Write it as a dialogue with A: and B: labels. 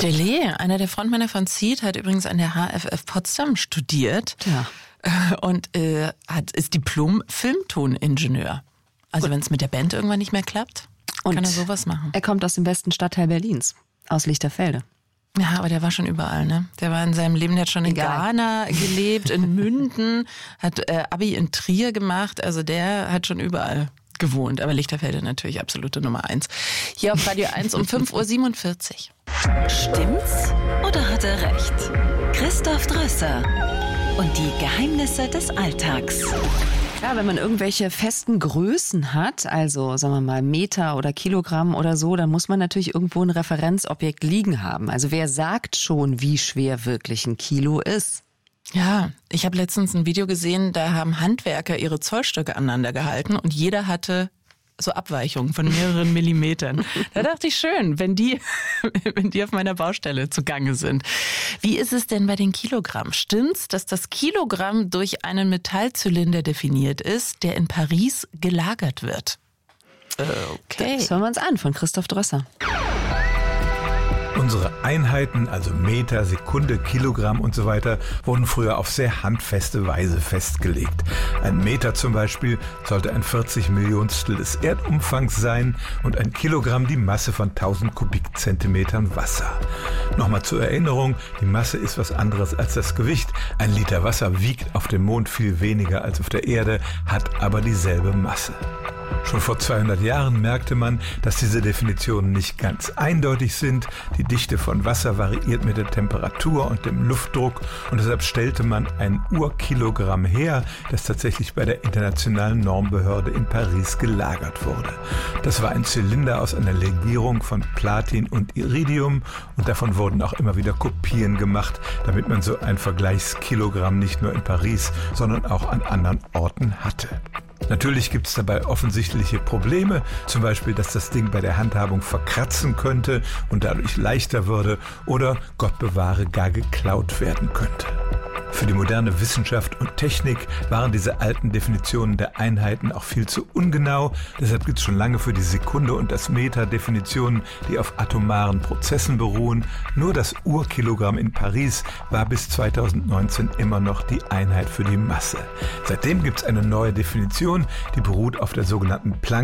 A: Deleuze, einer der Frontmänner von Seed, hat übrigens an der HFF Potsdam studiert.
B: Ja.
A: Und ist Diplom-Filmtoningenieur. Also wenn es mit der Band irgendwann nicht mehr klappt, kann er sowas machen.
B: Er kommt aus dem besten Stadtteil Berlins, aus Lichterfelde.
A: Ja, aber der war schon überall, ne? Der war in seinem Leben, der hat schon in Ghana gelebt, in Münden, hat Abi in Trier gemacht. Also der hat schon überall gewohnt. Aber Lichterfelde natürlich absolute Nummer 1. Hier auf Radio 1 um 5.47 Uhr.
C: Stimmt's oder hat er recht? Christoph Drösser und die Geheimnisse des Alltags.
B: Ja, wenn man irgendwelche festen Größen hat, also sagen wir mal Meter oder Kilogramm oder so, dann muss man natürlich irgendwo ein Referenzobjekt liegen haben. Also wer sagt schon, wie schwer wirklich ein Kilo ist?
A: Ja, ich habe letztens ein Video gesehen, da haben Handwerker ihre Zollstöcke aneinander gehalten und jeder hatte so Abweichungen von mehreren Millimetern. Da dachte ich, schön, wenn die auf meiner Baustelle zugange sind. Wie ist es denn bei den Kilogramm? Stimmt's, dass das Kilogramm durch einen Metallzylinder definiert ist, der in Paris gelagert wird? Okay.
B: Das hören wir uns an von Christoph Drösser.
D: Unsere Einheiten, also Meter, Sekunde, Kilogramm und so weiter, wurden früher auf sehr handfeste Weise festgelegt. Ein Meter zum Beispiel sollte ein 40 Millionstel des Erdumfangs sein und ein Kilogramm die Masse von 1000 Kubikzentimetern Wasser. Nochmal zur Erinnerung, die Masse ist was anderes als das Gewicht. Ein Liter Wasser wiegt auf dem Mond viel weniger als auf der Erde, hat aber dieselbe Masse. Schon vor 200 Jahren merkte man, dass diese Definitionen nicht ganz eindeutig sind. Die Dichte von Wasser variiert mit der Temperatur und dem Luftdruck und deshalb stellte man ein Urkilogramm her, das tatsächlich bei der Internationalen Normbehörde in Paris gelagert wurde. Das war ein Zylinder aus einer Legierung von Platin und Iridium und davon wurden auch immer wieder Kopien gemacht, damit man so ein Vergleichskilogramm nicht nur in Paris, sondern auch an anderen Orten hatte. Natürlich gibt es dabei offensichtliche Probleme, zum Beispiel, dass das Ding bei der Handhabung verkratzen könnte und dadurch leichter würde oder, Gott bewahre, gar geklaut werden könnte. Für die moderne Wissenschaft und Technik waren diese alten Definitionen der Einheiten auch viel zu ungenau. Deshalb gibt es schon lange für die Sekunde und das Meter Definitionen, die auf atomaren Prozessen beruhen. Nur das Urkilogramm in Paris war bis 2019 immer noch die Einheit für die Masse. Seitdem gibt es eine neue Definition, die beruht auf der sogenannten Planck